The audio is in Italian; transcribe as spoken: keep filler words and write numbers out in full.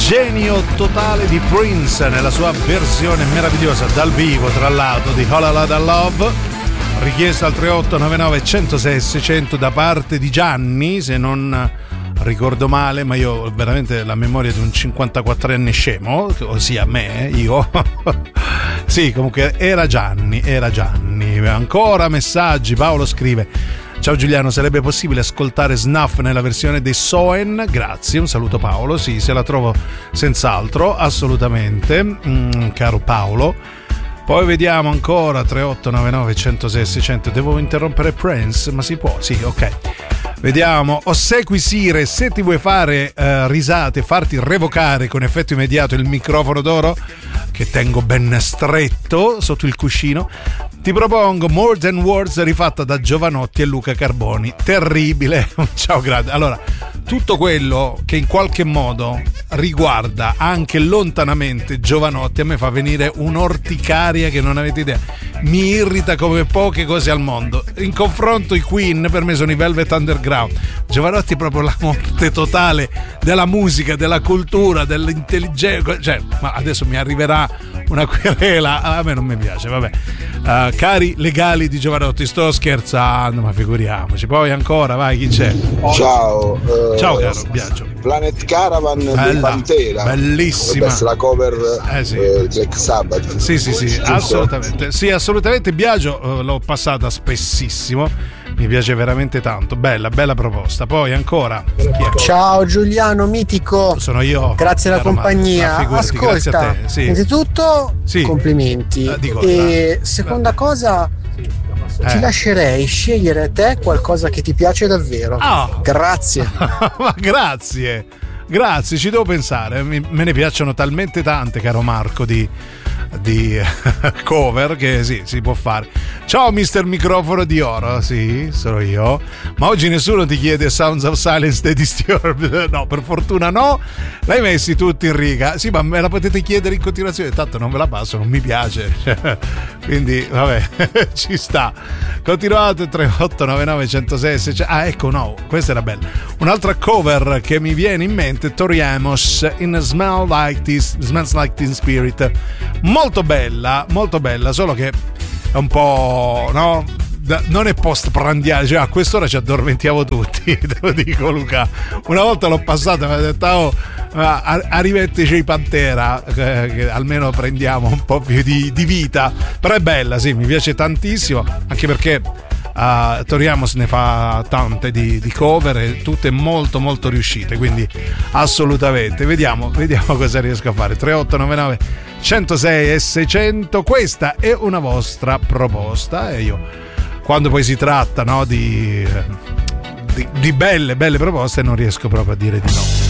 genio totale di Prince nella sua versione meravigliosa dal vivo, tra l'altro, di All I Lotta Love, richiesta al tre otto nove nove uno zero sei sei zero zero da parte di Gianni, se non ricordo male, ma io ho veramente la memoria di un cinquantaquattrenne scemo, ossia me, io. Sì, comunque era Gianni, era Gianni. Ancora messaggi. Paolo scrive: ciao Giuliano, sarebbe possibile ascoltare Snuff nella versione dei Soen? Grazie, un saluto Paolo. Sì, se la trovo senz'altro, assolutamente, mm, caro Paolo. Poi vediamo ancora tre otto nove nove uno zero sei sei zero zero. Devo interrompere Prince? Ma si può? Sì, ok. Vediamo. Ossequi Sire, se ti vuoi fare uh, risate, farti revocare con effetto immediato il microfono d'oro, che tengo ben stretto sotto il cuscino, ti propongo More Than Words rifatta da Giovanotti e Luca Carboni. Terribile. Ciao, grande. Allora, tutto quello che in qualche modo riguarda anche lontanamente Giovanotti a me fa venire un'orticaria che non avete idea. Mi irrita come poche cose al mondo. In confronto i Queen per me sono i Velvet Underground. Giovanotti è proprio la morte totale della musica, della cultura, dell'intelligenza. Cioè, ma adesso mi arriverà una querela, a me non mi piace, vabbè. Uh, cari legali di Giovanotti, sto scherzando, ma figuriamoci. Poi ancora, vai, chi c'è? Ciao. Uh, Ciao caro Biagio. Planet Caravan di Pantera. Bellissima. Questa è la cover eh, sì. uh, Black Sabbath. Sì, sì, sì, giusto? Assolutamente. Sì, assolutamente. Biagio uh, l'ho passata spessissimo. Mi piace veramente tanto. Bella, bella proposta. Poi ancora. Ciao Giuliano, mitico. Sono io. Grazie alla compagnia. Ah, ascolta, sì. innanzitutto sì. complimenti. Eh, dico, e eh, seconda cosa, eh. ti lascerei scegliere a te qualcosa che ti piace davvero. Oh. Grazie. Ma grazie. Grazie, ci devo pensare. Me ne piacciono talmente tante, caro Marco, di di cover che sì, si può fare. Ciao mister Microfono di Oro, sì, sono io. Ma oggi nessuno ti chiede Sounds of Silence dei Disturbed. No, per fortuna no. L'hai messi tutti in riga. Sì, ma me la potete chiedere in continuazione, tanto non ve la passo, non mi piace. Quindi vabbè, ci sta. Continuate. Tre otto nove nove uno zero sei sei. Ah, ecco, no, questa era bella. Un'altra cover che mi viene in mente, Tori Amos in Smell Like This, Smells Like Teen Spirit. Molto bella, molto bella, solo che è un po', no? Non è post prandiale, cioè a quest'ora ci addormentiamo tutti, te lo dico Luca. Una volta l'ho passata e mi ha detto oh, arriveteci i Pantera, che, che almeno prendiamo un po' più di, di vita. Però è bella, sì, mi piace tantissimo, anche perché uh, Tori Amos ne fa tante di, di cover e tutte molto molto riuscite, quindi assolutamente. Vediamo, vediamo cosa riesco a fare. tre otto nove nove uno zero sei e seicento. Questa è una vostra proposta e io, quando poi si tratta, no, di, di, di belle belle proposte, non riesco proprio a dire di no.